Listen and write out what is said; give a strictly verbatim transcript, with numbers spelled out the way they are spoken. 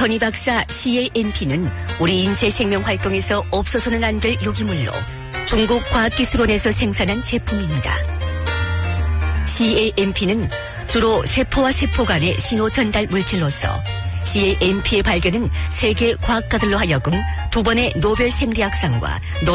선희 박사 씨에이엠피는 우리 인체 생명 활동에서 없어서는 안 될 유기물로 중국 과학기술원에서 생산한 제품입니다. 씨에이엠피는 주로 세포와 세포 간의 신호 전달 물질로서 씨에이엠피의 발견은 세계 과학가들로 하여금 두 번의 노벨 생리학상과